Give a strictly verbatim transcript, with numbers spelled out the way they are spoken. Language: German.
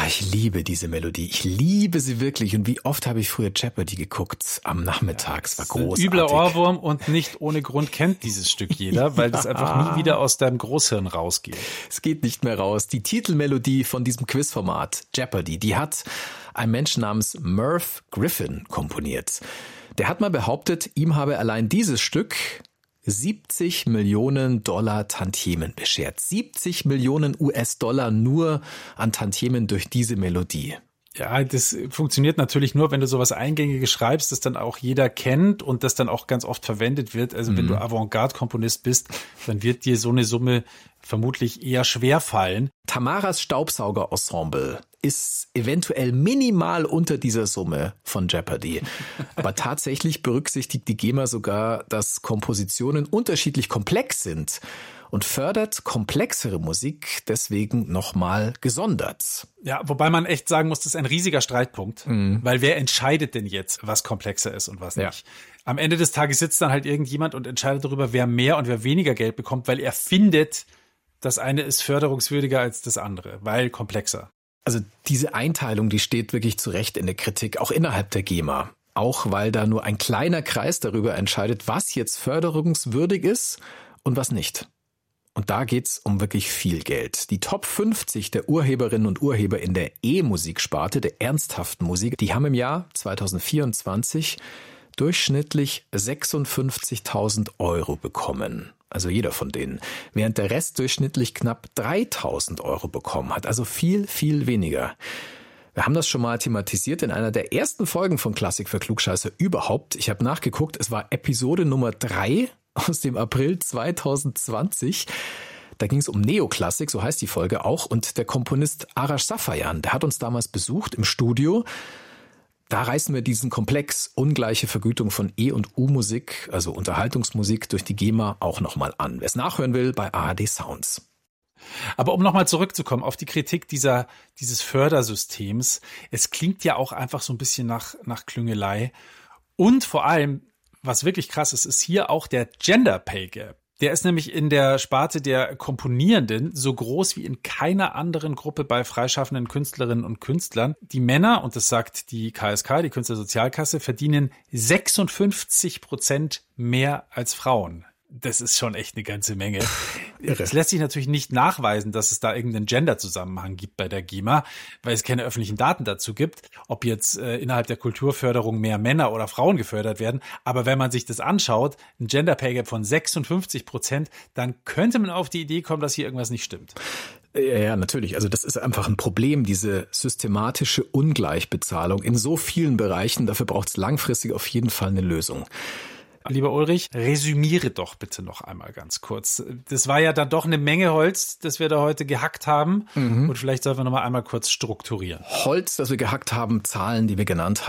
ich liebe diese Melodie. Ich liebe sie wirklich. Und wie oft habe ich früher Jeopardy geguckt am Nachmittag. Es war großartig. Ein übler Ohrwurm und nicht ohne Grund kennt dieses Stück jeder, weil das einfach nie wieder aus deinem Großhirn rausgeht. Es geht nicht mehr raus. Die Titelmelodie von diesem Quizformat Jeopardy, die hat ein Mensch namens Merv Griffin komponiert. Der hat mal behauptet, ihm habe allein dieses Stück siebzig Millionen Dollar Tantiemen beschert. siebzig Millionen U S-Dollar nur an Tantiemen durch diese Melodie. Ja, das funktioniert natürlich nur, wenn du sowas Eingängiges schreibst, das dann auch jeder kennt und das dann auch ganz oft verwendet wird. Also wenn mhm. du Avantgarde-Komponist bist, dann wird dir so eine Summe vermutlich eher schwer fallen. Tamaras Staubsauger-Ensemble ist eventuell minimal unter dieser Summe von Jeopardy. Aber tatsächlich berücksichtigt die GEMA sogar, dass Kompositionen unterschiedlich komplex sind und fördert komplexere Musik deswegen nochmal gesondert. Ja, wobei man echt sagen muss, das ist ein riesiger Streitpunkt, mhm. weil wer entscheidet denn jetzt, was komplexer ist und was ja. nicht? Am Ende des Tages sitzt dann halt irgendjemand und entscheidet darüber, wer mehr und wer weniger Geld bekommt, weil er findet, das eine ist förderungswürdiger als das andere, weil komplexer. Also diese Einteilung, die steht wirklich zu Recht in der Kritik, auch innerhalb der GEMA. Auch weil da nur ein kleiner Kreis darüber entscheidet, was jetzt förderungswürdig ist und was nicht. Und da geht's um wirklich viel Geld. Die Top fünfzig der Urheberinnen und Urheber in der E-Musiksparte, der ernsthaften Musik, die haben im Jahr zwanzig vierundzwanzig durchschnittlich sechsundfünfzigtausend Euro bekommen. Also jeder von denen. Während der Rest durchschnittlich knapp dreitausend Euro bekommen hat. Also viel, viel weniger. Wir haben das schon mal thematisiert in einer der ersten Folgen von Klassik für Klugscheißer überhaupt. Ich habe nachgeguckt, es war Episode Nummer drei aus dem April zwanzig zwanzig. Da ging es um Neoklassik, so heißt die Folge auch. Und der Komponist Arash Safayan, der hat uns damals besucht im Studio. Da reißen wir diesen Komplex ungleiche Vergütung von E- und U-Musik, also Unterhaltungsmusik, durch die GEMA auch nochmal an. Wer es nachhören will, bei A R D Sounds. Aber um nochmal zurückzukommen auf die Kritik dieser, dieses Fördersystems, es klingt ja auch einfach so ein bisschen nach, nach Klüngelei. Und vor allem, was wirklich krass ist, ist hier auch der Gender Pay Gap. Der ist nämlich in der Sparte der Komponierenden so groß wie in keiner anderen Gruppe bei freischaffenden Künstlerinnen und Künstlern. Die Männer, und das sagt die K S K, die Künstlersozialkasse, verdienen sechsundfünfzig Prozent mehr als Frauen. Das ist schon echt eine ganze Menge. Es lässt sich natürlich nicht nachweisen, dass es da irgendeinen Gender-Zusammenhang gibt bei der GEMA, weil es keine öffentlichen Daten dazu gibt, ob jetzt äh, innerhalb der Kulturförderung mehr Männer oder Frauen gefördert werden. Aber wenn man sich das anschaut, ein Gender Pay Gap von sechsundfünfzig Prozent, dann könnte man auf die Idee kommen, dass hier irgendwas nicht stimmt. Ja, ja, natürlich. Also das ist einfach ein Problem, diese systematische Ungleichbezahlung in so vielen Bereichen. Dafür braucht es langfristig auf jeden Fall eine Lösung. Lieber Ulrich, resümiere doch bitte noch einmal ganz kurz. Das war ja dann doch eine Menge Holz, das wir da heute gehackt haben. Mhm. Und vielleicht sollten wir noch mal einmal kurz strukturieren. Holz, das wir gehackt haben, Zahlen, die wir genannt haben.